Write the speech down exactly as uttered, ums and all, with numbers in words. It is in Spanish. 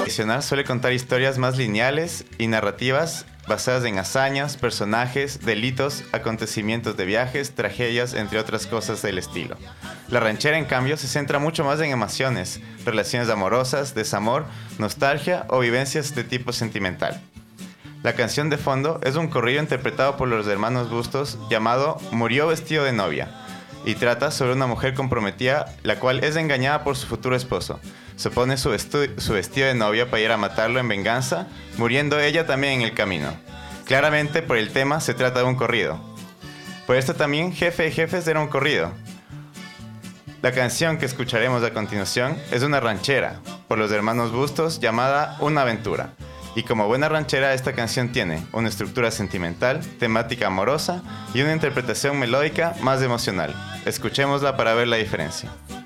Tradicional suele contar historias más lineales y narrativas basadas en hazañas, personajes, delitos, acontecimientos de viajes, tragedias, entre otras cosas del estilo. La ranchera, en cambio, se centra mucho más en emociones, relaciones amorosas, desamor, nostalgia o vivencias de tipo sentimental. La canción de fondo es un corrido interpretado por los hermanos Bustos llamado Murió vestido de novia, y trata sobre una mujer comprometida la cual es engañada por su futuro esposo. Se pone su, vestu- su vestido de novia para ir a matarlo en venganza, muriendo ella también en el camino. Claramente, por el tema, se trata de un corrido. Por esto también Jefe de Jefes era un corrido. La canción que escucharemos a continuación es una ranchera, por los hermanos Bustos, llamada Una Aventura. Y como buena ranchera, esta canción tiene una estructura sentimental, temática amorosa y una interpretación melódica más emocional. Escuchémosla para ver la diferencia.